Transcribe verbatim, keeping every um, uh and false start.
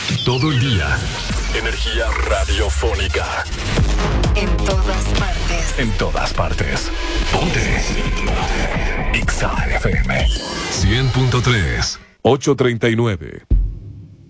Todo el día. Energía radiofónica. En todas partes. En todas partes. Ponte. Ponte. X A F M. cien punto tres. ocho treinta y nueve.